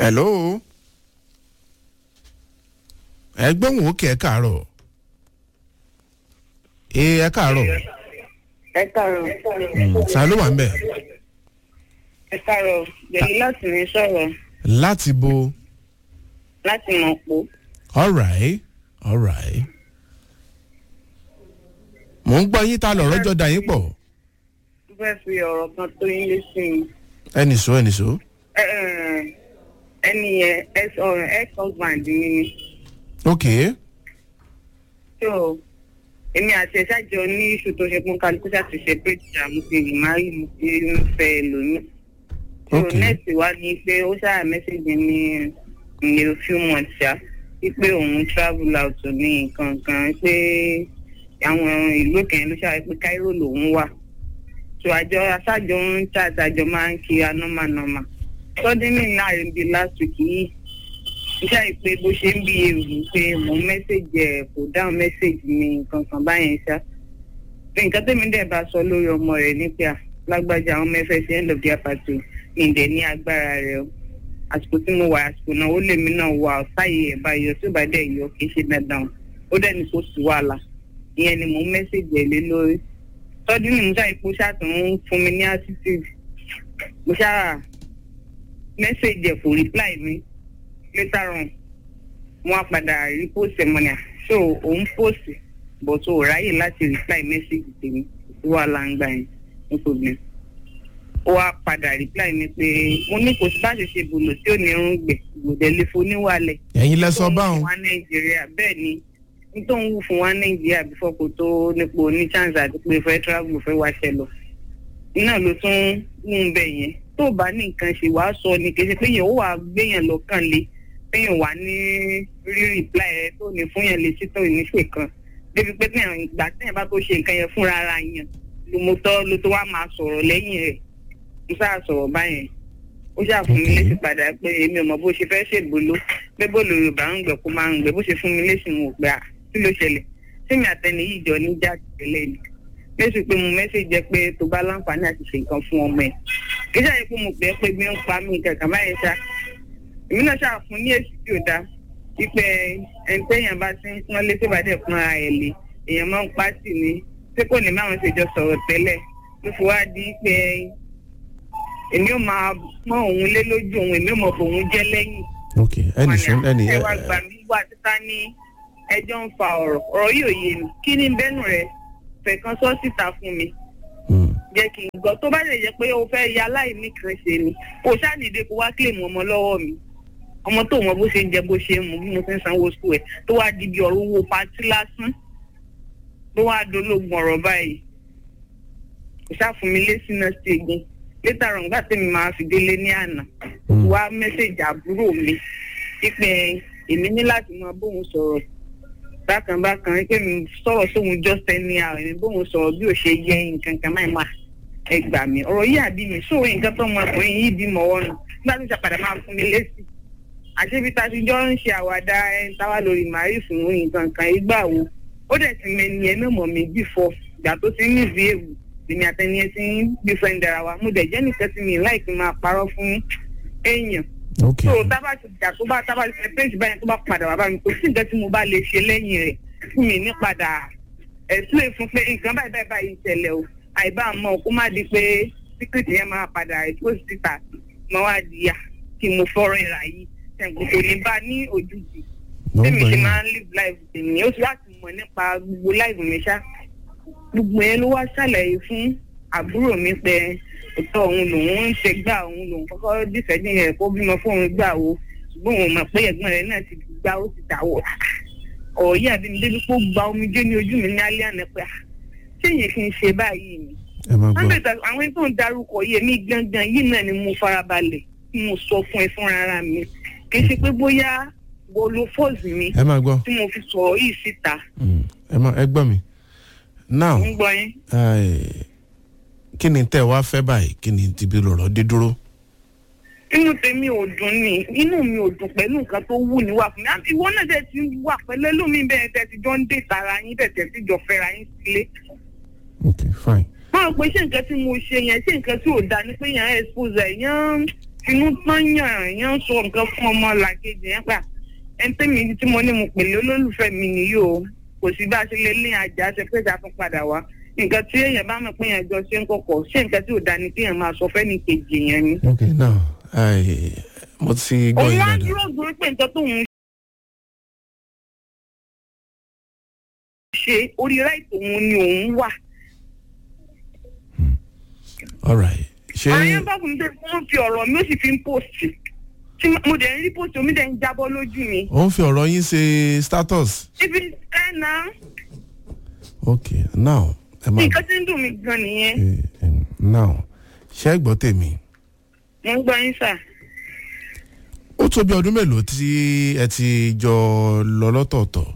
hello. ẹgbọ́n wo kẹ́ ẹ káàárọ̀. ẹ káàárọ̀. ẹ káàárọ̀. ta ló wà ń bẹ̀. ẹ káàárọ̀ gbẹ̀lú láti mi sọ̀rọ̀. láti bo. láti mọ̀ pọ̀. alright. mò ń gbọ́ yín ta lọ̀rọ̀ jọ da yín pọ̀. mo fẹ́ fi ọ̀rọ̀ kan tó yín lé sí i. ẹnìṣó. ẹni yẹn ex-husband mi ni. ok. so èmi àti ẹ̀ ṣáàjọ ní iṣu tó ṣe fún kálukú ṣáàtì ṣe pé ìjà mo ti rìn máa rí mo ti ń fẹ́ lónìí. so nẹ́ẹ̀sì wá ní pé ó ṣáà mẹ́sẹ̀gì ní in a few months ṣá wípé òun travel out ní nǹkan kan pé àwọn ìlú kẹ́hìn ló ṣáà pé Cairo lòun wà. so aṣáájọ ń ṣàtàjọ máa ń kí anọ́mànọ́mà. suddenly náà ń bi last week yìí iṣẹ́ ìpè bó ṣe ń bí èrò pé mo mẹ́sẹ̀gì ẹ̀ kò dáhùn mẹ́sẹ̀gì mi nǹkan kan báyẹn ṣá. nǹkan tẹ́mi dẹ̀ bá sọ lórí ọmọ rẹ̀ ní pé lágbájá àwọn ọmọ ẹ̀fẹ̀ sí end of their party ní ìdẹ̀ ní agbára rẹ̀ o. àsìkò tí mo wà àsìkò náà ó lèmi náà wà táyé ẹ̀ bá yọ tí ó bá dẹ̀ yọ kì í ṣe dandan ó dẹ̀ ní kó sí wàhálà ìyẹn ni mo mẹ́sẹ̀gì ẹ̀ lé lórí. tọ́jú ni mo ṣáà ipò ṣàtún fún mi ní attitude mo ṣáà mẹ́sẹ̀gì ẹ̀ kò reply mi later on wọn padà rí post ẹmọnìà so òun post but ó ráyè láti reply message tèmi wà láǹgbà yẹn no problem ó wá padà reply mi pé mo ní kò sí bá ṣe bòlò tí ò ní irun gbẹ gbòdẹlẹ foníwàlẹ. ẹ̀yin lẹ sọ báwọn. wá nàìjíríà bẹ́ẹ̀ ni nítorí wù fún wa nàìjíríà bífọ kò tó nípò ní chance àti pé fẹ́ travel fẹ́ wáṣẹ lọ iná ló tún wù ń bẹ yẹn tó bá ní nǹkan ṣe wàá sọ ni kì í ṣe pé yẹn ó wà gbéyàn lọ́kàn lé téèyàn wà ní rí reply rẹ tó ní fún yẹn lè ṣí tó ní ṣe kan débi pé téèyàn ìgbà téèyàn bá tó ṣe nǹkan yẹn fúnra ara yẹn ló tó wá máa sọ̀rọ̀ lẹ́yìn rẹ̀ mo sáà sọ̀rọ̀ báyẹn ó ṣáà fún mi lésì padà pé èmi ò mọ bó ṣe fẹ́ ṣègbóló pé bó lè yorùbá ń gbẹ kó máa ń gbẹ bó ṣe fún mi lésì ń wò pé kí ló ṣẹlẹ̀ sẹ́mi àtẹni yìí jọ ní jáde tẹ́lẹ̀ ni lésì pé mo mẹ́sẹ̀jì jẹ́ pé tó bá láǹfààní àti ṣe nǹkan fún ọmọ ẹ̀ kí ṣáà yẹ pé mo pẹ́ pé bí ń pa mí kankan báyẹn ṣá èmi náà ṣáà fún ní èsì tí ò dáa wípé ẹni téèyàn bá ti ń pọ́n lé tó bá dẹ̀ fún ara ẹ̀ lé èèyàn máa ń pa sí ni tí kò ní máa ń ṣèjọ sọ̀rọ̀ tẹ́lẹ̀ ló fi wá di pé èmi ò máa pọ́n òun lé lójú òun èmi ò mọ̀ bòun jẹ́ lẹ́yìn. ok ẹnì ẹ wá gbà mí wá títa ní ẹjọ́ ń fa ọ̀rọ̀ yóò yé mi kí ni bẹ́nu rẹ̀ fẹ̀kan sọ síta fún mi jẹ́ kí n gbọ́ tó bá lè jẹ́ pé o fẹ́ ya aláìní kan ṣe ni kò ṣáàdìde kó wá kílèmù ọmọ lọ́wọ́ mi ọmọ tó mọ bó ṣe ń jẹ bó ṣe ń mu bí mo ti ń sanwó sùn ẹ̀ tó wá di bí ọ̀rọ̀ owó patí lásán ló wá dológun ọ̀rọ̀ báyìí kò ṣáàfún mi lé sínú ṣègùn létà rọ̀ nígbà tẹ́mi máa fi délé ní àná wá mẹ́sẹ̀jì àbúrò mi pípẹ́ èmi ní láti máa bóun sọ̀rọ̀ bákan pé mi sọ̀rọ̀ sóhun just anyhow èmi bóun sọ̀rọ̀ bí ò ṣe yẹ nǹkan kan máa ẹ gbà mí ọ̀rọ̀ yìí àbí mi sóò nǹkan tó mọ ọkùnrin yìí bímọ ọ̀nà nígbà tó ṣàpàdà máa fún mi lésì àṣebí ta ti jọ ń ṣe àwàdà ẹni táwa lórí màrí fún nǹkan kan ìgbà wo ó dẹ̀ ti mẹ́ni ẹ mẹ́mọ̀ mi bífọ̀ ìgbà tó ti ń níbi èwù èmi àtẹni ẹ ti ń bí fẹ́ǹdà ara wa mo dẹ̀ jẹ́ nìkan tí mi láìpẹ́ máa parọ́ fún èèyàn so tábà ti jà tó bá tábà ti fẹ́ péjì báyẹn tó bá padà wá bá mi kò sí nǹkan tí mo bá lè ṣe lẹ́yìn rẹ̀ fún mi ní padà ẹ̀sùn èfún pé nǹkan báyìí ń ṣẹlẹ̀ o àìbá mọ kó má di pé síkírìtì yẹn máa padà expose síta máa wá di ya kí mo fọ́rọ̀ ìrà yìí ṣẹ̀ǹkó kò ní bá ní ojúdi tèmi ṣe máa ń live life tèmi ó sì láti mọ̀ nípa gbogbo life mi ṣá gbogbo yẹn ló wá ṣàlàyé fún àbúrò mi pé òótọ́ òun lòun ń ṣe gbà òun lòun kọ́kọ́ dìfẹ́dì yẹn kó bímọ fún òun gbà wo ṣùgbọ́n òun mọ̀ pé ẹ̀gbọ́n rẹ̀ náà ti gbà ó ti dàwọ̀ ọ̀rọ̀ yìí àbí mi débi kó gba omijé ní ojú mi ní alẹ́ àná pé ṣé yẹn kí n ṣe báyìí ni. àwọn tó ń darúkọ yìí èmi gangan yìí náà ni mo farabalẹ̀ tí mo sọ fún ẹ fúnra ara mi kì í ṣe pé bóyá wo lo fọ́ọ̀sì mi tí mo fi sọ̀rọ̀ yìí síta. ẹ gbọ́ mi now kí ni tẹ́ wá fẹ́ báyìí kí ni ti bí lọ́rọ̀ dé dúró. inú tèmi ò dùn ni inú mi ò dùn pẹ̀lú nǹkan tó wù ní wà fún mi ìwọ náà tẹ̀ ti wà pẹ̀lú ẹlòmíì bẹ́ẹ̀ tẹ̀ ti jọ ń dé tara yín tẹ̀ ti jọ fẹ́ra yín sílé. ok fine. wọ́n rò pé ṣé nǹkan tí mo ṣe yẹn ṣé nǹkan tí ò dáa ni pé yẹn expose ẹ̀ yẹn finú tán yàn sọ nǹkan fún ọmọ làkejì yẹn pa ẹni tẹ́mi tí mo ní mo pèlè olólùfẹ́ mi nìyí o kò sí bá a ṣe lè lé ajá ṣe pé ìjà tún padà wá nǹkan tí èèyàn bá mọ̀ pé èèyàn jọ ṣe ń kọ̀kọ̀ ṣé nǹkan tí ò dáa ni kéèyàn máa sọ fẹ́ni kejì yẹn ni. ok now mo ti gbọ́ òun wá ìgbàdàn. dúró dúró pé nǹkan tóun ṣe orí ráìtì òun ni òun wà. all right ṣé àyẹ̀ bá fún mi pé wọ́n fi ọ̀rọ̀ mi ó sì fi ń pòsì tí mo dẹ̀ ń rí pòsì omi dẹ̀ ń jábọ́ lójú mi. ó ń fi ọ̀rọ̀ yín ṣe status. ibi ẹ̀ náà ok now ẹ máa nǹkan tí ń dùn mí gan nìyẹn. now ṣé ẹ gbọ́ tèmi. mo ń gbọ́ yín sà. ó tó bí ọdún mélòó tí ẹ ti jọ lọ lọ́tọ̀ọ̀tọ̀.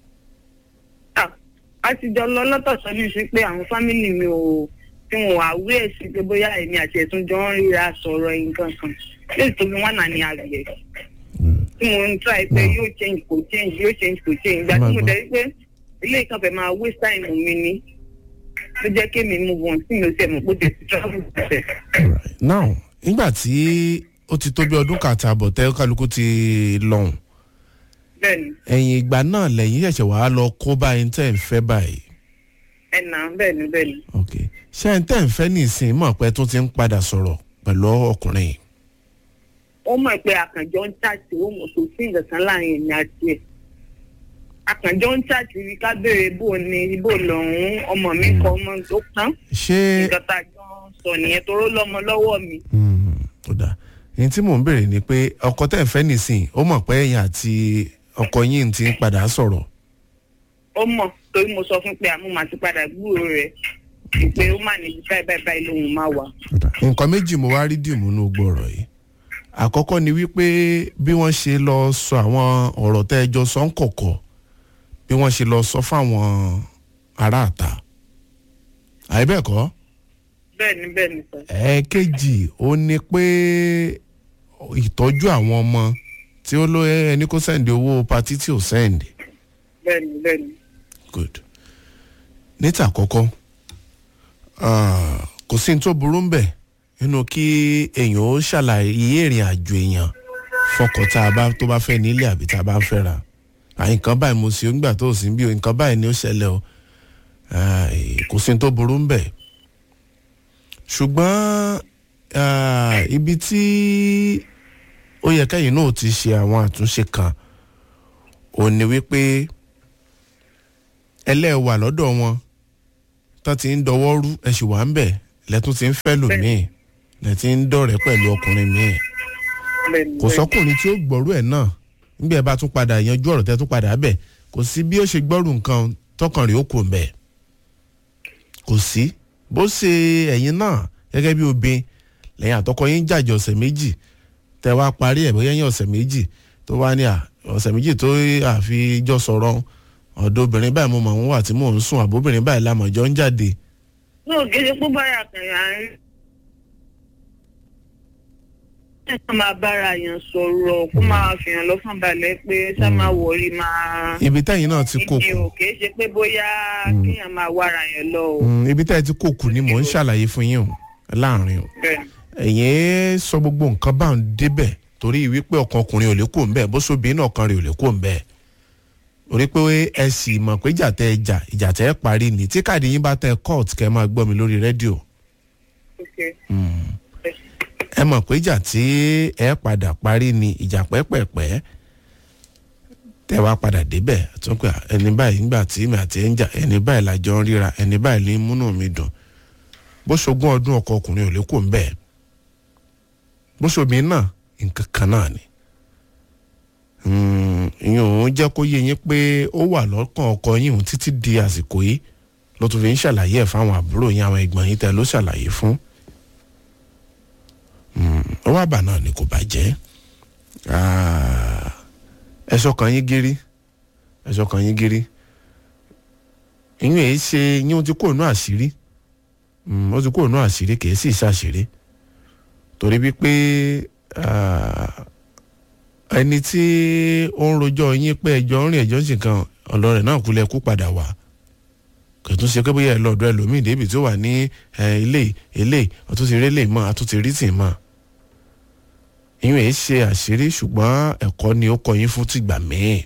a ti jọ lọ lọ́tọ̀ọ̀tọ̀ ní sí pé àwọn fámìlì mi ò tí wọn wà wí ẹ̀ sí pé bóyá èmi àti ẹ̀tún jọ ń ríra sọ̀rọ̀ nǹkan kan lè tóbi wọn náà ní àgbẹ̀ tí mo ń try pé yóò change kò change yóò change kò change ìgbà tí mo dẹ̀ rí pé ilé ìkànfẹ́ máa waste time mi ní ló jẹ́ kí mi move on sí mi ò tẹ̀ mọ̀ pé ó ti ti travel ṣẹ̀. now nígbà tí ó ti tó bí ọdún kàtàbọ̀ tẹ́ kálukú ti lọ́hùn. bẹ́ẹ̀ni. ẹ̀yìn ìgbà náà lẹ́yìn ṣẹ̀ṣẹ̀ wàá lọ kó báyìí tẹ́ ń fẹ́ báyìí. ẹ̀nà bẹ́ẹ̀ni. ok ṣé ẹ̀ ń tẹ́ ń fẹ́ nísìnyí mọ̀ pé tó ti ń padà sọ̀rọ̀ pẹ̀lú ọkùnrin. ó mọ̀ pé àkànjọ ń tàṣì ó mọ̀ tó sí nǹkan kan láàrin èmi àti ẹ̀. àkànjọ ń tàṣì rí ká béèrè bó lọ́hún ọmọ mi kọ ọmọ tó tán. ṣé nǹkan tá a jọ sọ nìyẹn toró lọ́mọ lọ́wọ́ mi. ó dáa èyí tí mò ń béèrè ni pé ọkọ tẹ́ ń fẹ́ nísìnyí ó mọ̀ pé ẹ̀yìn àti ọkọ yín ti ń padà sọ̀rọ̀. ó mọ̀ torí mo sọ fún pé àmú màá ti padà gbúrò rẹ̀ pé ó mà níbi báyìí lòun máa wà. nǹkan méjì mo wá rí dìmú ní gbogbo ọ̀rọ̀ yìí. àkọ́kọ́ ni wípé bí wọ́n ṣe lọ sọ àwọn ọ̀rọ̀ tẹ́ ẹ jọ sọ ń kọ̀kọ̀ bí wọ́n ṣe lọ sọ fáwọn aráàta. àìbẹ́ẹ̀kọ́. bẹ́ẹ̀ni sọ. ẹ̀ẹ̀kejì ó ní pé ìtọ́jú àwọn ọmọ tí ó ló ẹni kó sẹ́ǹdì owó patí tí ò sẹ́ǹdì. bẹ́ẹ̀ni. good. níta àkọ́kọ́ kò sí ní tó burú ń bẹ̀ nínú kí èèyàn ó ṣàlàyé ìrìn àjò èèyàn fọkàn tá a bá tó bá fẹ́ nílé àbí tá a bá ń fẹ́ra. nǹkan báyìí mo sì ń gbà tó sì ń bí o nǹkan báyìí ni ó ṣẹlẹ̀ o kò sí ní tó burú ń bẹ̀. ṣùgbọ́n ibi tí ó yẹ kẹ́yìn náà ti ṣe àwọn àtúnṣe kan ò ní wípé ẹlẹ́wà lọ́dọ̀ wọn tán ti ń dọwọ́ rú ẹ̀sùn wà ń bẹ̀ lẹ́tún ti ń fẹ́ lòmíì lẹ́tí ń dọ̀rẹ́ pẹ̀lú ọkùnrin míì kò sọ́kùnrin tí ó gbọ́rú ẹ̀ náà nígbà bá tún padà yanjú ọ̀rọ̀ tẹ́ tún padà bẹ̀ kò sí bí ó ṣe gbọ́rù nǹkan tọkàn rẹ̀ ó kò mbẹ̀ kò sí bó ṣe ẹ̀yin náà gẹ́gẹ́ bí obìnrin lẹ́yìn àtọkọ yín jàjọ ọ̀sẹ̀ méjì tẹ́ wá parí ẹ̀ bóyá yín ọ̀sẹ̀ méjì tó wá ní ọ̀sẹ̀ méjì tó àfi jọ sọ̀rọ̀ ọ̀dọ̀ obìnrin báyìí mo mọ̀ ń wà tí mò ń sùn àbóbìnrin báyìí lámọ̀jọ́ ń jáde. ní ògèdè pé báyà kan yà ń rí. ẹ máa bára yẹn sọ̀rọ̀ kó máa fìyàn lọ́kàn balẹ̀ pé sá máa wọrí máa. ibi táyìn náà ti kó kù. kì í ṣe pé bóyá kéèyàn máa wára yẹn lọ o. ibi táyìn ti kó kù ni mò ń ṣàlàyé fún yín o láàrin o. ẹ̀yin sọ gbogbo nǹkan bá ń débẹ̀ torí wípé ọkàn ọkùnrin ò lè kó ń bẹ́ẹ̀ bó sóbìnrin náà kan rẹ̀ ò lè kó ń bẹ́ẹ̀ orí pé ẹ sì mọ̀ pé ìjà tẹ́ ẹ parí ni tí káàdì yín bá tẹ court kẹ́ ẹ máa gbọ́ mi lórí rédíò. ẹ mọ̀ pé ìjà tí ẹ padà parí ni ìjà pẹ́pẹ̀pẹ́ tẹ́ wá padà débẹ̀ tún pé ẹni báyìí nígbà tí mi àti ẹ̀ ń jà ẹni báyìí làjọ ń ríra ẹni báyìí ní múnú mi dùn bó ṣogún ọdún ọkọ ọkùnrin ò lè kó ń bẹ́ẹ̀ bó ṣobìnrin náà nǹkan kan náà ni ìyẹn òun jẹ́ kó yé yín pé ó wà lọ́kàn ọkọ yín òun títí di àsìkò yìí ló tún fi ń ṣàlàyé ẹ̀ fáwọn àbúrò yín àwọn ẹ̀gbọ́n yín tẹ́ ló ṣàlàyé fún. ó wà bà náà ni kò bàjẹ́ ẹ̀ṣọ́ kan yín gírí ìyẹn èyí ṣe yín ó ti kó inú àṣírí ó ti kó inú àṣírí kì í sì ṣàṣírí torí wípé ẹni tí ó ń rojọ́ yín pé ẹjọ́ ń rìn ẹjọ́ sì kan ọlọ́rẹ̀ náà kúlẹ̀ kú padà wá kẹtùn ṣe pé bóyá ẹ lọ́dọ̀ ẹlòmíì débi tó wà ní ilé ọtún ti rí lè mọ́ àtún ti rí tì mọ́ ìyún ẹ̀ ṣe àṣírí ṣùgbọ́n ẹ̀kọ́ ni ó kọ yín fún tìgbà míì.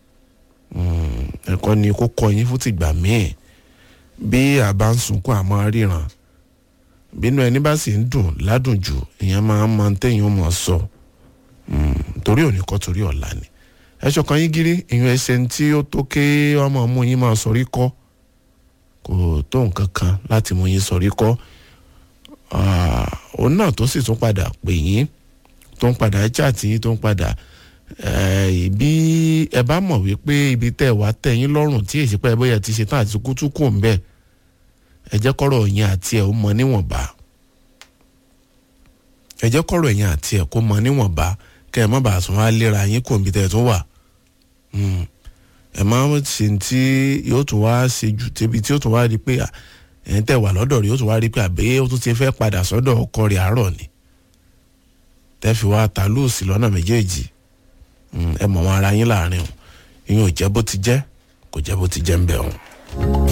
Ẹ̀kọ́ ni kó kọ yín fún tìgbà míì. Bí a bá ń sunkún àmọ́ ríran bínú ẹni bá sì ń dùn ládùn jù ìyẹn máa ń mọ téèyàn mọ̀ sọ torí òní kọ́ torí ọ̀la ni. Ẹ̀ṣọ́ kan yín gírí ìyún ẹsẹ̀ tí ó tó ké ọmọ mú yín máa sọrí kọ́ kò tó nǹkan kan láti mú yín sọrí kọ́. Òun náà tó sì tún padà pè yín tó ń padà chat yín tó ń padà bí ẹ bá mọ̀ wípé ibi tẹ́ wá tẹ́ yín lọ́rùn tí èsì pẹ́ bóyá ti ṣe tán àti kútúkù ń bẹ̀ ẹ jẹ́ kọ́rọ̀ yín àti ẹ̀ ó mọ níwọ̀nba. Ẹ jẹ́ kọ́rọ̀ yín àti ẹ̀ kó mọ níwọ̀nba kẹ́ ẹ má bàa tún wá léra yín kò ń bi tẹ́ ẹ tún wà. Ẹ má ṣe tí yóò tún wá ṣe jù débi tí yóò tún wá rí pé ẹ̀ ń tẹ̀ wà lọ́dọ̀ rí yóò tún wá rí pé àbẹ́ ó tún ti fẹ́ padà sọ́dọ̀ ọkọ rẹ̀ àárọ̀ ni. Tẹ́ fi wá ta lóòsì lọ́nà méjèèjì. Ẹ mọ̀ wọn ara yín láàrin o ìyẹn ò jẹ́ bó ti jẹ́ kò jẹ́ bó ti jẹ́ ń bẹ̀ wọn.